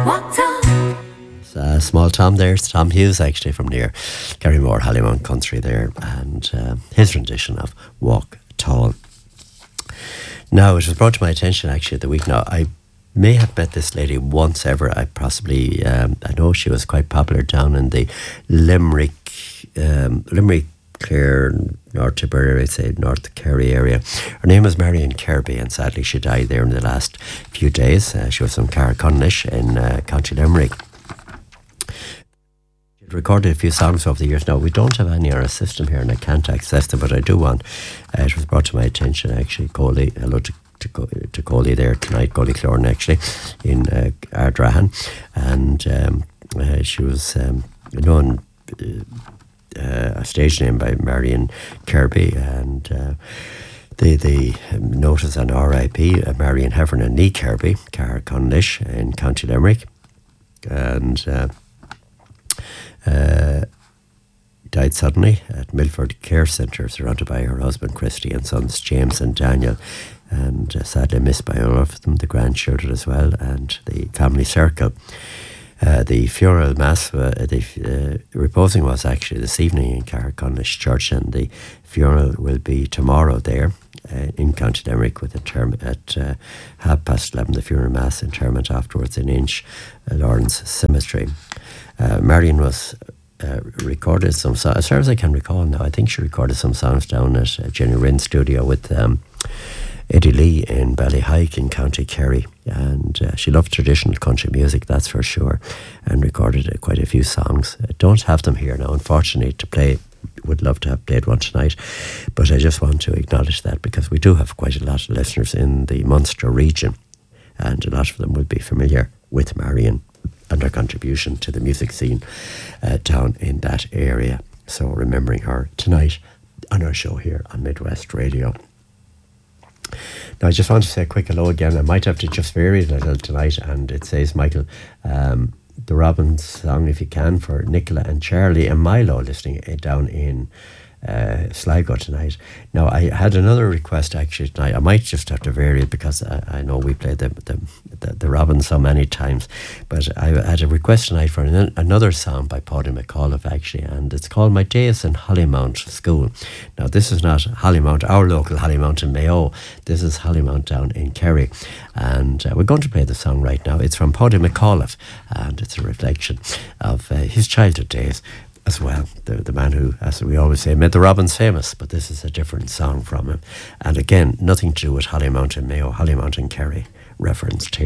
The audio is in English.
Small Tom there. It's Tom Hughes, actually, from near Kerrymore, Hallymount Country there, and his rendition of Walk Tall. Now, it was brought to my attention, actually, the week now. I may have met this lady once ever. I know she was quite popular down in the Limerick, Clare, North Tipperary, I'd say North Kerry area. Her name was Marion Kirby, and sadly she died there in the last few days. She was from Carrickconnish in County Limerick. She'd recorded a few songs over the years. Now, we don't have any on our system here and I can't access them, but I do want. It was brought to my attention, actually. Coley, hello to Coley there tonight, Coley Clorn, actually, in Ardrahan. And she was known a stage name by Marion Kirby, and they notice an R.I.P. Marion Heffernan Nee Kirby, Carrickconnish in County Limerick, and died suddenly at Milford Care Centre, surrounded by her husband Christy and sons James and Daniel, and sadly missed by all of them, the grandchildren as well, and the family circle. The funeral mass, the reposing was actually this evening in Carrickconnish Church, and the funeral will be tomorrow there in County Limerick with a term at 11:30. The funeral mass interment afterwards in Inch Lawrence Cemetery. Marion was recorded some songs, as far as I can recall now. I think she recorded some songs down at Jenny Ryn's studio with Eddie Lee in Ballyhike in County Kerry, and she loved traditional country music, that's for sure, and recorded quite a few songs. I don't have them here now, unfortunately, to play. Would love to have played one tonight, but I just want to acknowledge that because we do have quite a lot of listeners in the Munster region, and a lot of them will be familiar with Marion and her contribution to the music scene down in that area. So remembering her tonight on our show here on Midwest Radio. Now, I just want to say a quick hello again. I might have to just vary it a little tonight, and it says, Michael, the Robin song, if you can, for Nicola and Charlie and Milo listening down in Sligo tonight. Now, I had another request actually tonight. I might just have to vary it because I know we played the Robin so many times, but I had a request tonight for another song by Paddy McAuliffe, actually, and it's called My Days in Hollymount School. Now, this is not Hollymount, our local Hollymount in Mayo. This is Hollymount down in Kerry, and we're going to play the song right now. It's from Paddy McAuliffe, and it's a reflection of his childhood days as well. The man who, as we always say, made the Robins famous, but this is a different song from him. And again, nothing to do with Hollymount in Mayo, Hollymount in Kerry referenced here.